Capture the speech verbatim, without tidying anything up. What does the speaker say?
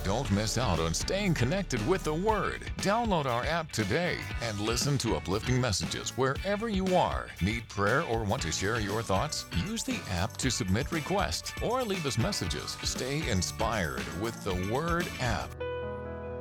Don't miss out on staying connected with the Word. Download our app today and listen to uplifting messages wherever you are. Need prayer or want to share your thoughts? Use the app to submit requests or leave us messages. Stay inspired with the Word app.